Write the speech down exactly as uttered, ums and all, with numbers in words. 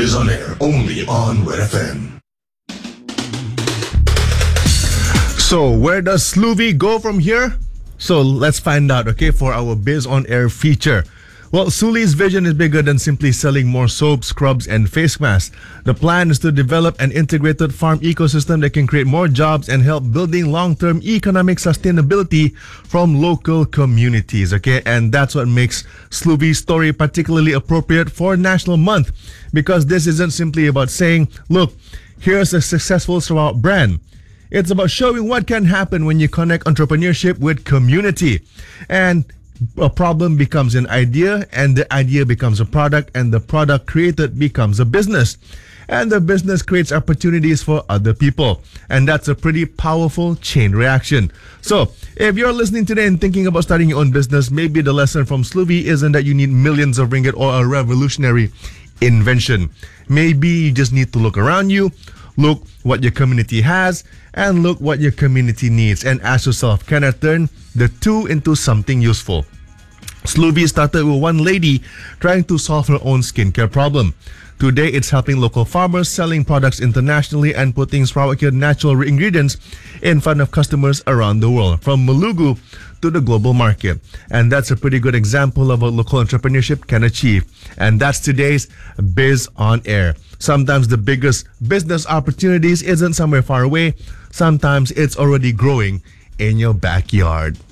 Biz on Air, only on Red F M. So, where does Sloovy go from here? So, let's find out, okay, for our Biz on Air feature. Well, Suli's vision is bigger than simply selling more soap, scrubs, and face masks. The plan is to develop an integrated farm ecosystem that can create more jobs and help building long-term economic sustainability from local communities, okay? And that's what makes Sloovy's story particularly appropriate for National Month, because this isn't simply about saying, look, here's a successful Sarawak brand. It's about showing what can happen when you connect entrepreneurship with community. And a problem becomes an idea, and the idea becomes a product, and the product created becomes a business. And the business creates opportunities for other people. And that's a pretty powerful chain reaction. So, if you're listening today and thinking about starting your own business, maybe the lesson from Sloovy isn't that you need millions of ringgit or a revolutionary invention. Maybe you just need to look around you, look what your community has, and look what your community needs, and ask yourself, can I turn the two into something useful? Sloovy started with one lady trying to solve her own skincare problem. Today, it's helping local farmers, selling products internationally, and putting Sarawakian natural ingredients in front of customers around the world, from Malugu to the global market. And that's a pretty good example of what local entrepreneurship can achieve. And that's today's Biz on Air. Sometimes the biggest business opportunities isn't somewhere far away. Sometimes it's already growing in your backyard.